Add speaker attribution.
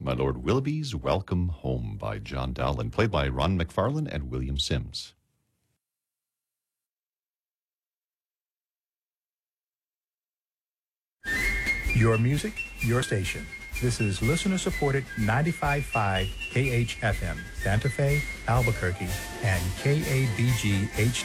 Speaker 1: My Lord Willoughby's Welcome Home by John Dowland, played by Ron McFarlane and William Sims.
Speaker 2: Your music, your station. This is listener-supported 95.5 KHFM, Santa Fe, Albuquerque, and KABG